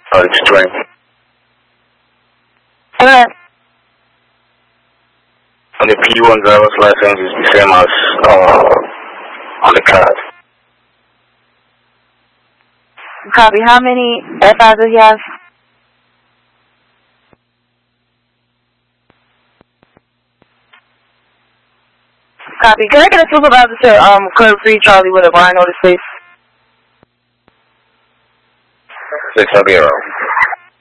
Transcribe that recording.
Explain. Okay. On the P1 driver's license is the same as on the card. Copy. How many FIs does he have? Copy. Can I get a supervisor to code 3 Charlie with a blind notice, please? 6 0.